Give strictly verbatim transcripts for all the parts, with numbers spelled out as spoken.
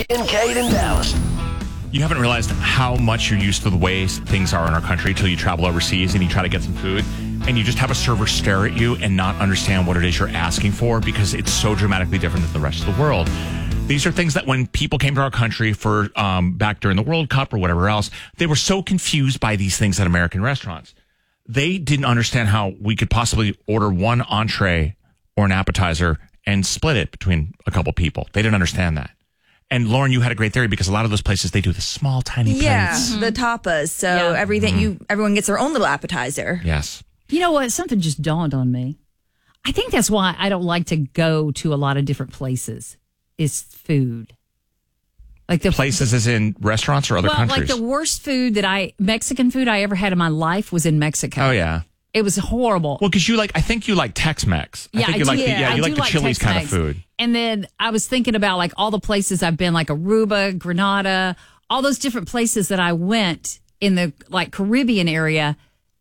Kincaid in Dallas. You haven't realized how much you're used to the way things are in our country till you travel overseas and you try to get some food and you just have a server stare at you and not understand what it is you're asking for because it's so dramatically different than the rest of the world. These are things that when people came to our country for um, back during the World Cup or whatever else, they were so confused by these things at American restaurants. They didn't understand how we could possibly order one entree or an appetizer and split it between a couple people. They didn't understand that. And Lauren, you had a great theory because a lot of those places, they do the small, tiny plates. Yeah, mm-hmm. the tapas. So yeah. everything mm-hmm. you, everyone gets their own little appetizer. Yes. You know what? Something just dawned on me. I think that's why I don't like to go to a lot of different places. Is food. Like the places as in restaurants or other well, countries? Like the worst food that I, Mexican food I ever had in my life was in Mexico. Oh, yeah. It was horrible. Well, because you like, I think you like Tex-Mex. I yeah, think you I like do, the, yeah, yeah, you I like the like Chili's Tex-Mex. kind of food. And then I was thinking about like all the places I've been, like Aruba, Grenada, all those different places that I went in the like Caribbean area.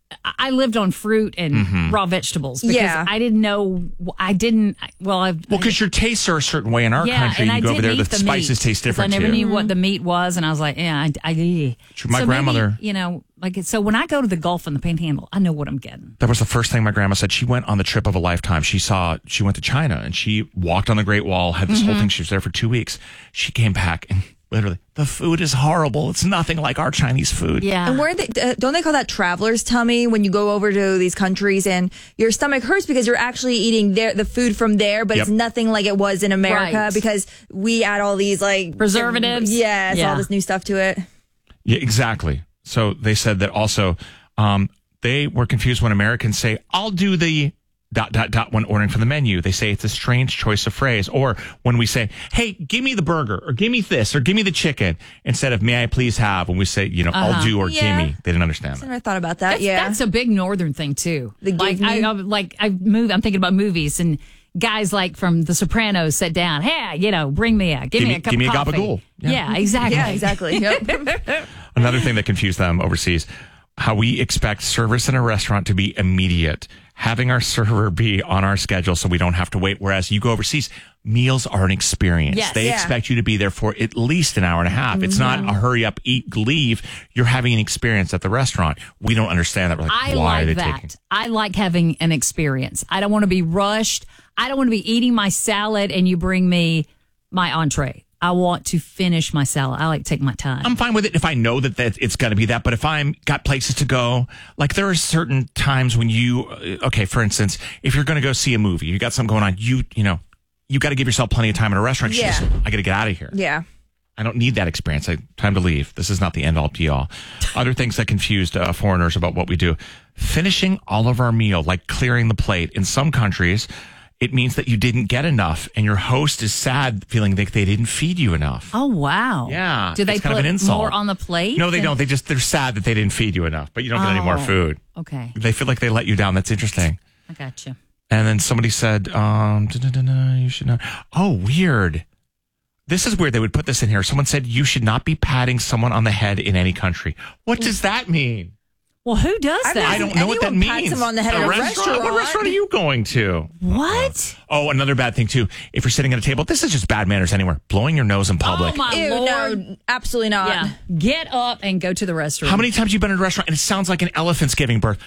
I lived on fruit and mm-hmm. raw vegetables because yeah. I didn't know. I didn't. Well, I've, well, because your tastes are a certain way in our yeah, country. And you I go over there, the, the spices meat, taste different. I never too. knew what the meat was, and I was like, yeah, I. I my so grandmother, maybe, you know, like so when I go to the Gulf and the Panhandle, I know what I'm getting. That was the first thing my grandma said. She went on the trip of a lifetime. She saw. She went to China and she walked on the Great Wall. Had this mm-hmm. whole thing. She was there for two weeks. She came back and. Literally, the food is horrible. It's nothing like our Chinese food. Yeah. And where they, uh, don't they call that traveler's tummy when you go over to these countries and your stomach hurts because you're actually eating their, the food from there, but yep. it's nothing like it was in America right. because we add all these like preservatives. Yes, yeah. all this new stuff to it. Yeah, exactly. So they said that also um, they were confused when Americans say, I'll do the dot, dot, dot when ordering from the menu. They say it's a strange choice of phrase. Or when we say, hey, give me the burger or give me this or give me the chicken instead of may I please have, when we say, you know, uh-huh. I'll do or yeah. give me. They didn't understand that. I never thought about that. That's, yeah. That's a big northern thing too. The like, I, I, like I move, I'm thinking about movies and guys like from The Sopranos sit down. Hey, you know, bring me a, give, give me, me a cup give me of a coffee. gabagool. Yeah. yeah, exactly. Yeah, exactly. Yep. Another thing that confused them overseas, how we expect service in a restaurant to be immediate. Having our server be on our schedule so we don't have to wait. Whereas you go overseas, meals are an experience. Yes. They yeah. expect you to be there for at least an hour and a half. Mm-hmm. It's not a hurry up, eat, leave. You're having an experience at the restaurant. We don't understand that. We're like, I why like are they that. taking? I like having an experience. I don't want to be rushed. I don't want to be eating my salad and you bring me my entree. I want to finish my salad. I like to take my time. I'm fine with it if I know that, that it's going to be that. But if I'm got places to go, like there are certain times when you, okay, for instance, if you're going to go see a movie, you got something going on, you, you know, you got to give yourself plenty of time in a restaurant. Yeah. Just, I got to get out of here. Yeah. I don't need that experience. I, time to leave. This is not the end all be all. Other things that confused uh, foreigners about what we do. Finishing all of our meal, like clearing the plate. In some countries, it means that you didn't get enough and your host is sad feeling like they didn't feed you enough. Oh, wow. Yeah. Do they it's kind put of an insult. more on the plate? No, they don't. They just, they're sad that they didn't feed you enough, but you don't get oh, any more food. Okay. They feel like they let you down. That's interesting. I got you. And then somebody said, um, you should not. Oh, weird. This is weird. They would put this in here. Someone said you should not be patting someone on the head in any country. What does that mean? Well, who does I've that? never I don't seen know what that anyone pat means. someone on the head a at a restaurant? restaurant. What restaurant are you going to? What? Oh, another bad thing too. If you're sitting at a table, this is just bad manners anywhere. Blowing your nose in public. Oh my Ew, Lord. no, absolutely not. Yeah. Get up and go to the restroom. How many times have you been in a restaurant and it sounds like an elephant's giving birth?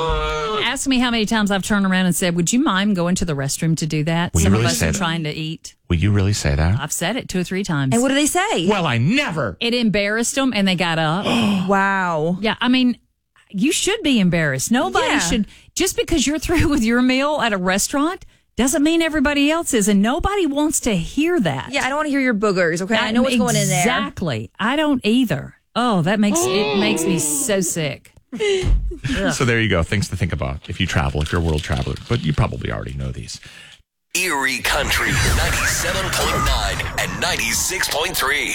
Ask me how many times I've turned around and said, would you mind going to the restroom to do that? Will you Some really of us say are that? trying to eat. Will you really say that? I've said it two or three times. And what do they say? Well, I never. It embarrassed them and they got up. Wow. Yeah, I mean, you should be embarrassed. Nobody Yeah. should, just because you're through with your meal at a restaurant doesn't mean everybody else is. And nobody wants to hear that. Yeah, I don't want to hear your boogers, okay? I know what's going in there. Exactly. I don't either. Oh, that makes, it makes me so sick. So there you go. Things to think about if you travel, if you're a world traveler. But you probably already know these. Erie Country ninety-seven point nine and ninety-six point three.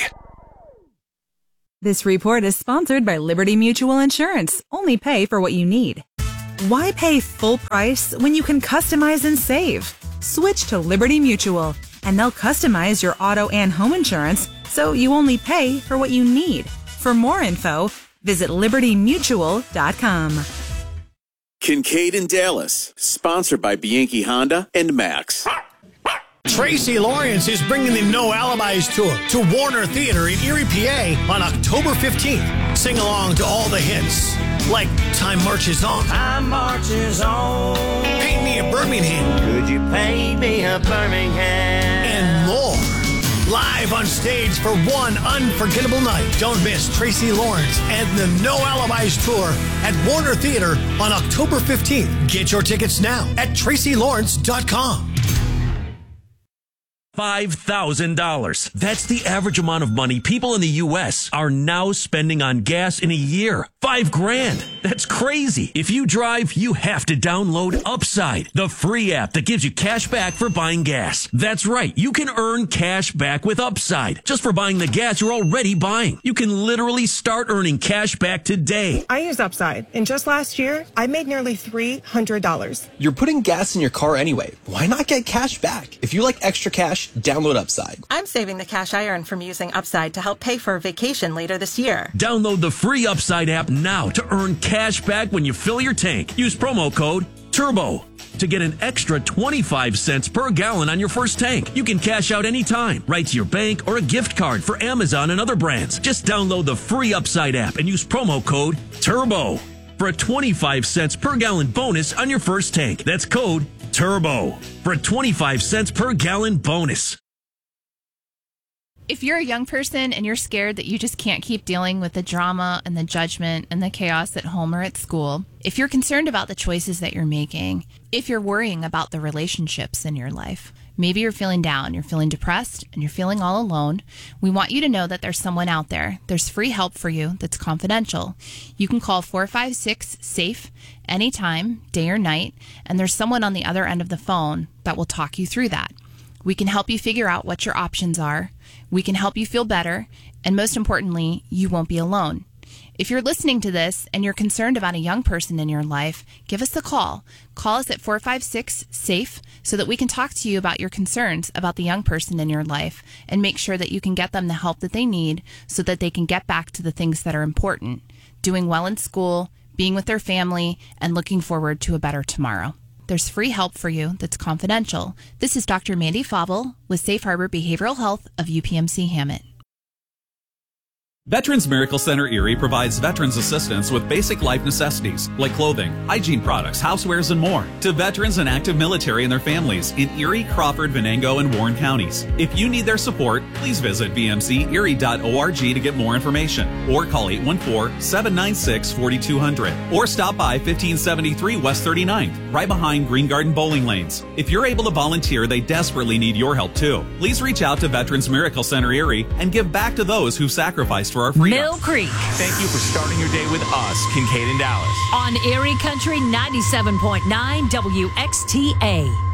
This report is sponsored by Liberty Mutual Insurance. Only pay for what you need. Why pay full price when you can customize and save? Switch to Liberty Mutual, and they'll customize your auto and home insurance so you only pay for what you need. For more info, visit liberty mutual dot com. Kincaid in Dallas, sponsored by Bianchi Honda and Max. Tracy Lawrence is bringing the No Alibis Tour to Warner Theater in Erie, P A on October fifteenth. Sing along to all the hits like Time Marches On, Time Marches On, Paint Me a Birmingham, Could You Paint Me a Birmingham, and more. Live on stage for one unforgettable night. Don't miss Tracy Lawrence and the No Alibis Tour at Warner Theater on October fifteenth. Get your tickets now at tracy lawrence dot com. five thousand dollars. That's the average amount of money people in the U S are now spending on gas in a year. Five grand. That's crazy. If you drive, you have to download Upside, the free app that gives you cash back for buying gas. That's right. You can earn cash back with Upside just for buying the gas you're already buying. You can literally start earning cash back today. I use Upside, and just last year, I made nearly three hundred dollars. You're putting gas in your car anyway. Why not get cash back? If you like extra cash, download Upside. I'm saving the cash I earn from using Upside to help pay for a vacation later this year. Download the free Upside app now to earn cash back when you fill your tank. Use promo code TURBO to get an extra twenty-five cents per gallon on your first tank. You can cash out anytime, right to your bank or a gift card for Amazon and other brands. Just download the free Upside app and use promo code TURBO for a twenty-five cents per gallon bonus on your first tank. That's code TURBO for a twenty-five cents per gallon bonus. If you're a young person and you're scared that you just can't keep dealing with the drama and the judgment and the chaos at home or at school, if you're concerned about the choices that you're making, if you're worrying about the relationships in your life, maybe you're feeling down, you're feeling depressed, and you're feeling all alone, we want you to know that there's someone out there. There's free help for you that's confidential. You can call four five six, SAFE anytime, day or night, and there's someone on the other end of the phone that will talk you through that. We can help you figure out what your options are. We can help you feel better. And most importantly, you won't be alone. If you're listening to this and you're concerned about a young person in your life, give us a call. Call us at four five six, SAFE so that we can talk to you about your concerns about the young person in your life and make sure that you can get them the help that they need so that they can get back to the things that are important, doing well in school, being with their family, and looking forward to a better tomorrow. There's free help for you that's confidential. This is Doctor Mandy Fauble with Safe Harbor Behavioral Health of U P M C Hammett. Veterans Miracle Center Erie provides veterans assistance with basic life necessities like clothing, hygiene products, housewares, and more to veterans and active military and their families in Erie, Crawford, Venango, and Warren counties. If you need their support, please visit v m c erie dot org to get more information or call eight one four, seven nine six, four two zero zero or stop by fifteen seventy-three West thirty-ninth, right behind Green Garden Bowling Lanes. If you're able to volunteer, they desperately need your help too. Please reach out to Veterans Miracle Center Erie and give back to those who sacrificed for our freedom. Mill Creek. Thank you for starting your day with us, Kincaid and Dallas. On Erie Country ninety-seven point nine W X T A.